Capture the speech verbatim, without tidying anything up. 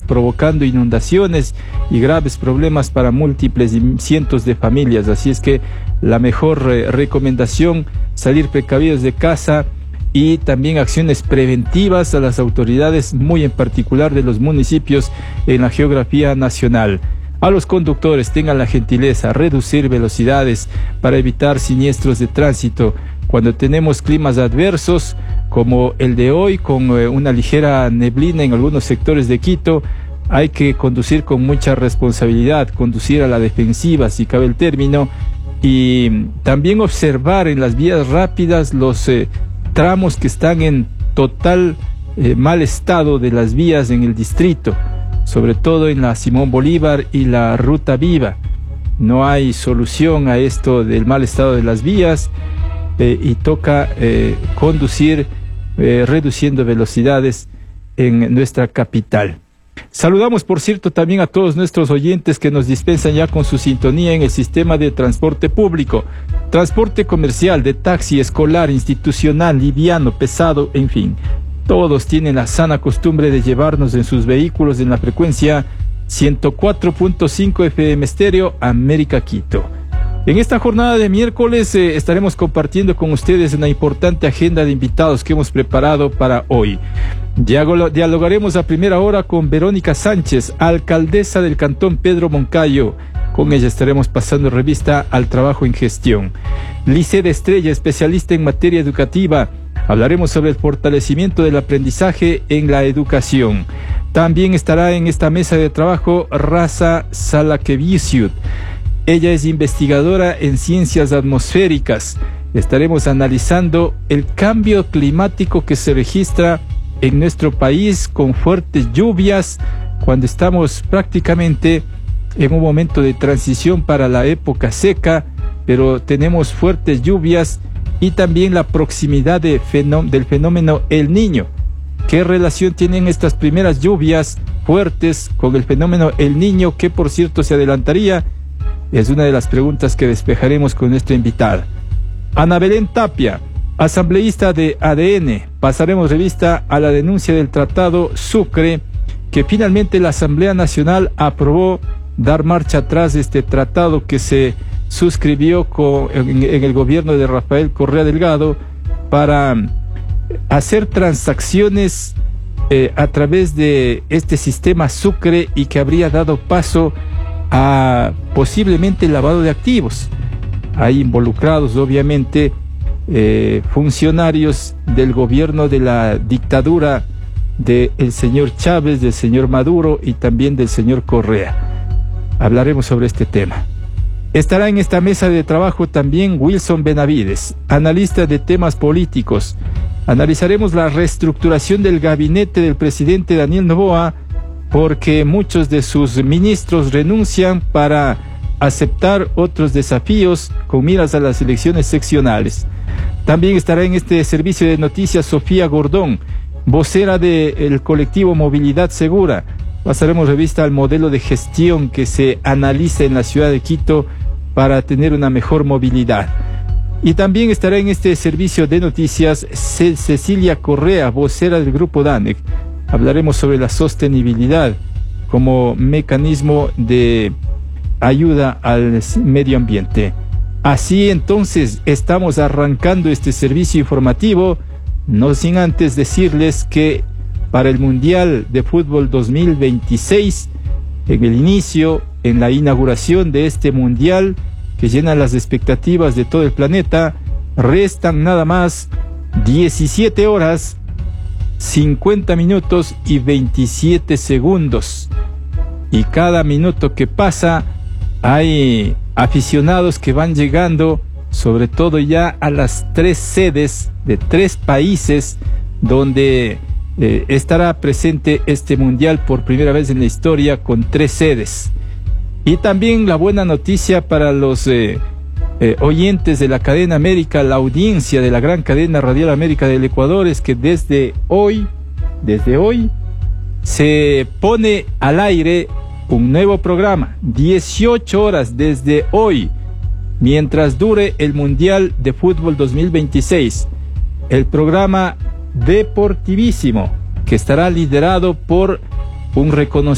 provocando inundaciones y graves problemas para múltiples y cientos de familias. Así es que la mejor eh, recomendación, salir precavidos de casa y también acciones preventivas a las autoridades, muy en particular de los municipios en la geografía nacional. A los conductores, tengan la gentileza, reducir velocidades para evitar siniestros de tránsito. Cuando tenemos climas adversos, como el de hoy, con eh, una ligera neblina en algunos sectores de Quito, hay que conducir con mucha responsabilidad, conducir a la defensiva, si cabe el término, y también observar en las vías rápidas los eh, tramos que están en total eh, mal estado de las vías en el distrito, sobre todo en la Simón Bolívar y la Ruta Viva. No hay solución a esto del mal estado de las vías eh, y toca eh, conducir eh, reduciendo velocidades en nuestra capital. Saludamos, por cierto, también a todos nuestros oyentes que nos dispensan ya con su sintonía en el sistema de transporte público, transporte comercial, de taxi, escolar, institucional, liviano, pesado, en fin. Todos tienen la sana costumbre de llevarnos en sus vehículos en la frecuencia ciento cuatro punto cinco F M Estéreo América Quito. En esta jornada de miércoles eh, estaremos compartiendo con ustedes una importante agenda de invitados que hemos preparado para hoy. Dialogaremos a primera hora con Verónica Sánchez, alcaldesa del Cantón Pedro Moncayo. Con ella estaremos pasando revista al trabajo en gestión. Liceda Estrella, especialista en materia educativa. Hablaremos sobre el fortalecimiento del aprendizaje en la educación. También estará en esta mesa de trabajo Raza Salakeviciut. Ella es investigadora en ciencias atmosféricas. Estaremos analizando el cambio climático que se registra en nuestro país con fuertes lluvias, cuando estamos prácticamente en un momento de transición para la época seca, pero tenemos fuertes lluvias y también la proximidad de fenó- del fenómeno El Niño. ¿Qué relación tienen estas primeras lluvias fuertes con el fenómeno El Niño, que por cierto se adelantaría? Es una de las preguntas que despejaremos con nuestra invitada. Ana Belén Tapia, asambleísta de A D N. Pasaremos revista a la denuncia del Tratado Sucre, que finalmente la Asamblea Nacional aprobó dar marcha atrás de este tratado que se suscribió con, en, en el gobierno de Rafael Correa Delgado para hacer transacciones eh, a través de este sistema Sucre, y que habría dado paso a posiblemente lavado de activos. Hay involucrados obviamente eh, funcionarios del gobierno de la dictadura del señor Chávez, del señor Maduro y también del señor Correa. Hablaremos sobre este tema. Estará en esta mesa de trabajo también Wilson Benavides, analista de temas políticos. Analizaremos la reestructuración del gabinete del presidente Daniel Noboa, porque muchos de sus ministros renuncian para aceptar otros desafíos con miras a las elecciones seccionales. También estará en este servicio de noticias Sofía Gordón, vocera del colectivo Movilidad Segura. Pasaremos revista al modelo de gestión que se analiza en la ciudad de Quito para tener una mejor movilidad. Y también estará en este servicio de noticias Cecilia Correa, vocera del Grupo DANEC. Hablaremos sobre la sostenibilidad como mecanismo de ayuda al medio ambiente. Así entonces estamos arrancando este servicio informativo, no sin antes decirles que para el Mundial de Fútbol dos mil veintiséis, en el inicio, en la inauguración de este Mundial que llena las expectativas de todo el planeta, restan nada más diecisiete horas, cincuenta minutos y veintisiete segundos. Y cada minuto que pasa hay aficionados que van llegando, sobre todo ya a las tres sedes de tres países donde eh, estará presente este mundial por primera vez en la historia, con tres sedes. Y también la buena noticia para los eh, eh, oyentes de la cadena América, la audiencia de la gran cadena radial América del Ecuador, es que desde hoy, desde hoy, se pone al aire un nuevo programa, dieciocho horas desde hoy, mientras dure el Mundial de Fútbol dos mil veintiséis, el programa Deportivísimo, que estará liderado por un reconocido